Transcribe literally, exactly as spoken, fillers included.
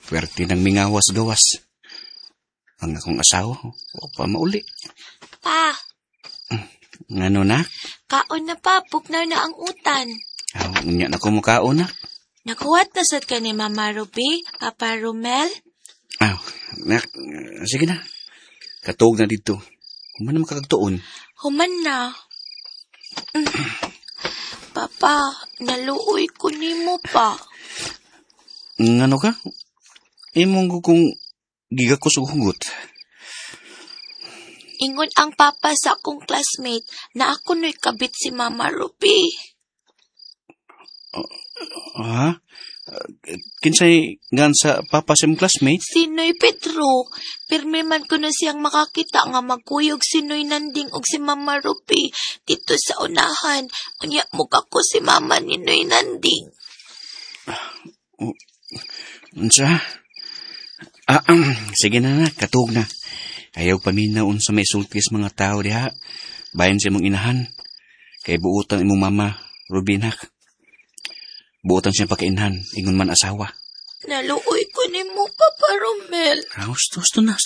Pwerte ng mingawas-gawas. Ang akong asawa, o pa mauli. Pa, Ngano na? kaon na pa, pugnaw na ang utan. Aw, unya na ko mukhaon na. Nakuhat na sad ka ni Mama Ruby, Papa Romel? Aw, nak, sige na. Katuog na dito. Kung man na makakagtuon. Human na. Mm. Papa, naluoy ko nimo pa. Ngano ka? Imong ko kung giga ko suhugot. Ingon ang papa sa akong classmate na ako no'y kabit si Mama Ruby. Ha? Kinsay gan sa papa sa imong classmate? Sinoy Pedro, pirmi man ko na siyang makakita nga magkuyog sinoy Nanding og si Mama Ruby dito sa unahan. Unya mo ko si Mama ni Noy Nanding. Unsa? Ah, um, sige na na, katuog na. Ayaw paminaw unsa may sultis mga tao diha. Bayan sa imong inahan. Kay buutan imong mama, Rubinak. Buutan siya pagkainhan, ingon man asawa. Naluoy ko nimo, Papa Romel. Ah, gusto, gusto na,